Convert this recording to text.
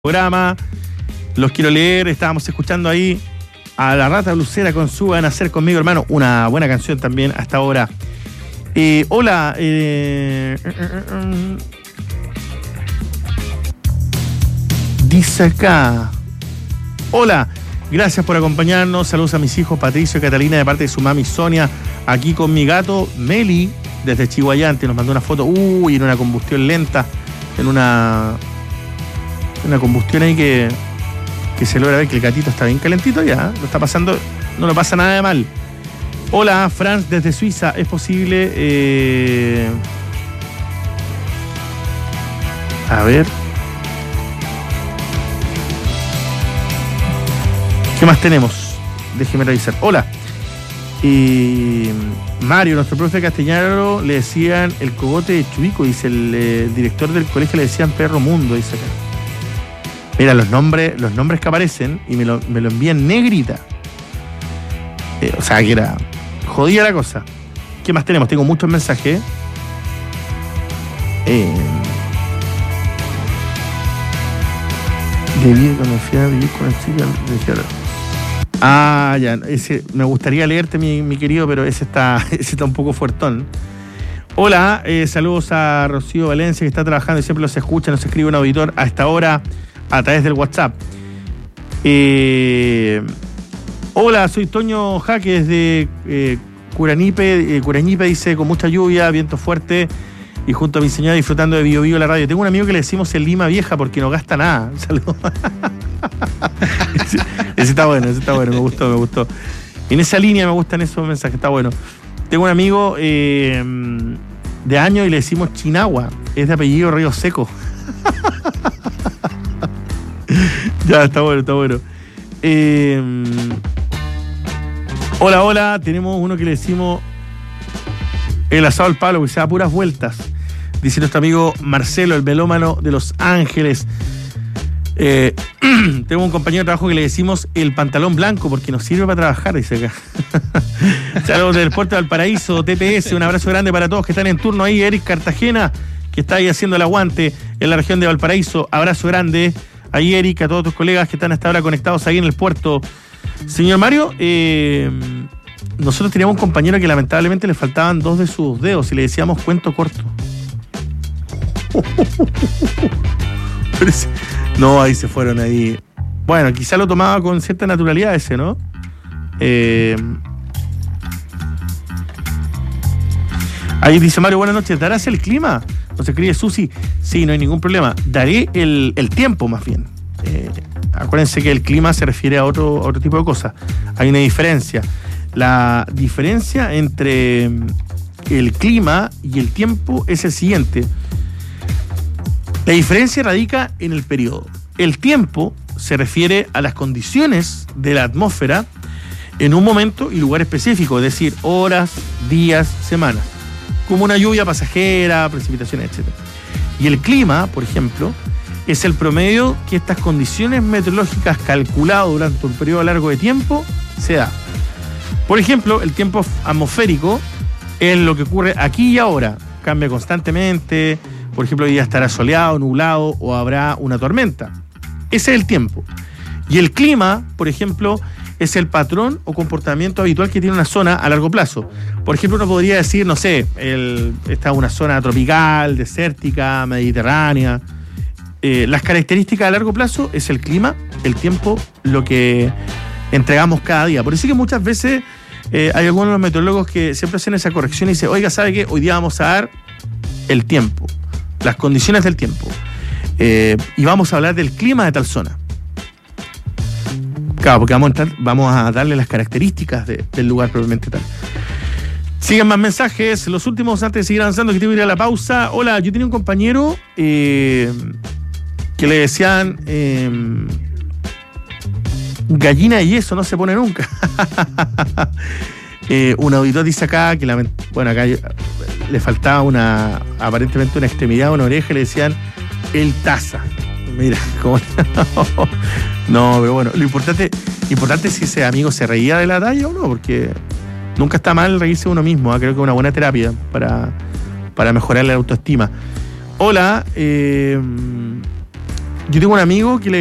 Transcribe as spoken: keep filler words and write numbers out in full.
programa, los quiero leer. Estábamos escuchando ahí a La Rata Blusera con su Van a Ser Conmigo, hermano, una buena canción también hasta ahora. Eh, hola, eh, eh, eh, eh, dice acá, hola, gracias por acompañarnos, saludos a mis hijos Patricio y Catalina de parte de su mami Sonia, aquí con mi gato Meli desde Chihuayante, nos mandó una foto, uy, en una combustión lenta, en una una combustión ahí que, que se logra ver que el gatito está bien calentito ya, lo está pasando, no lo pasa nada de mal. Hola, Franz desde Suiza, ¿es posible? Eh... A ver. ¿Qué más tenemos? Déjeme revisar. Hola. Y Mario, nuestro profe de castellano, le decían el cogote de Chuico, dice el eh, director del colegio, le decían perro mundo, dice acá. Mira, los nombres, los nombres que aparecen y me lo, me lo envían negrita. Eh, o sea, que era jodida la cosa. ¿Qué más tenemos? Tengo muchos mensajes. Eh, debí cuando fui a vivir con el chico. Ah, ya. Ese, me gustaría leerte, mi, mi querido, pero ese está, ese está un poco fuertón. Hola, eh, saludos a Rocío Valencia, que está trabajando y siempre los escucha, nos escribe un auditor a esta hora a través del WhatsApp. Eh, hola, soy Toño Jaque desde eh, Curanipe. Eh, Curañipe dice, con mucha lluvia, viento fuerte y junto a mi señora disfrutando de Bio Bio la radio. Tengo un amigo que le decimos el Lima Vieja porque no gasta nada. Saludos. ese, ese está bueno, ese está bueno, me gustó, me gustó. En esa línea me gustan esos mensajes, está bueno. Tengo un amigo eh, de año y le decimos Chinagua, es de apellido Río Seco. Ya, está bueno, está bueno. Eh, hola, hola, tenemos uno que le decimos el asado al palo, que se da puras vueltas. Dice nuestro amigo Marcelo, el melómano de Los Ángeles. Eh, tengo un compañero de trabajo que le decimos el pantalón blanco porque nos sirve para trabajar, dice acá. Saludos del puerto de Valparaíso, T P S, un abrazo grande para todos que están en turno ahí. Eric Cartagena, que está ahí haciendo el aguante en la región de Valparaíso, abrazo grande. Ahí, Eric, a todos tus colegas que están hasta ahora conectados ahí en el puerto. Señor Mario, eh, nosotros teníamos un compañero que lamentablemente le faltaban dos de sus dedos y le decíamos cuento corto. No, ahí se fueron ahí. Bueno, quizá lo tomaba con cierta naturalidad ese, ¿no? Eh, ahí dice Mario, buenas noches, ¿darás el clima? Nos escribe Susi, sí, no hay ningún problema. Daré el, el tiempo más bien. Eh, acuérdense que el clima se refiere a otro, a otro tipo de cosas. Hay una diferencia. La diferencia entre el clima y el tiempo es el siguiente. La diferencia radica en el periodo. El tiempo se refiere a las condiciones de la atmósfera en un momento y lugar específico, es decir, horas, días, semanas, como una lluvia pasajera, precipitaciones, etcétera. Y el clima, por ejemplo, es el promedio que estas condiciones meteorológicas calculado durante un periodo largo de tiempo se da. Por ejemplo, el tiempo atmosférico es lo que ocurre aquí y ahora, cambia constantemente. Por ejemplo, hoy día estará soleado, nublado o habrá una tormenta. Ese es el tiempo. Y el clima, por ejemplo, es el patrón o comportamiento habitual que tiene una zona a largo plazo. Por ejemplo, uno podría decir, no sé, el, esta es una zona tropical, desértica, mediterránea. Eh, las características a largo plazo es el clima, el tiempo, lo que entregamos cada día. Por eso es que muchas veces eh, hay algunos meteorólogos que siempre hacen esa corrección y dicen, oiga, ¿sabe qué? Hoy día vamos a dar el tiempo, las condiciones del tiempo. Eh, y vamos a hablar del clima de tal zona. Claro, porque vamos a, entrar, vamos a darle las características de, del lugar propiamente tal. Sigan más mensajes. Los últimos antes de seguir avanzando, que tengo que ir a la pausa. Hola, yo tenía un compañero eh, que le decían eh, gallina y eso no se pone nunca. eh, un auditor dice acá que la, bueno, acá le faltaba una aparentemente una extremidad, una oreja, y le decían el taza. Mira, cómo no, pero bueno, lo importante, importante es si ese amigo se reía de la talla o no, porque nunca está mal reírse de uno mismo, ¿eh? Creo que es una buena terapia para, para mejorar la autoestima. Hola, eh, Yo tengo un amigo que le